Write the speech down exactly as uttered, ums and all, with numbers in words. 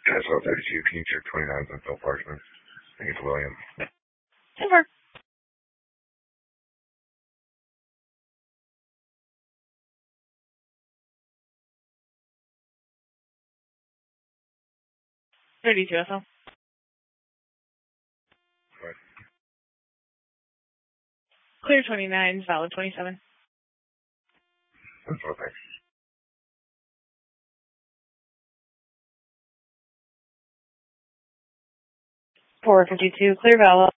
Tesla thirty-two, can you check twenty-nines on Phil Parchment? I think it's William. Over. thirty-two S L. What? Clear twenty-nines, valid twenty-seven. That's all, thanks. four fifty-two, clear valid.